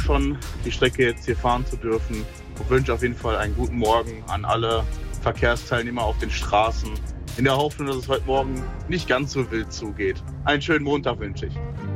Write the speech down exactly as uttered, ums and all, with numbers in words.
schon, die Strecke jetzt hier fahren zu dürfen. Ich wünsche auf jeden Fall einen guten Morgen an alle Verkehrsteilnehmer auf den Straßen. In der Hoffnung, dass es heute Morgen nicht ganz so wild zugeht. Einen schönen Montag wünsche ich.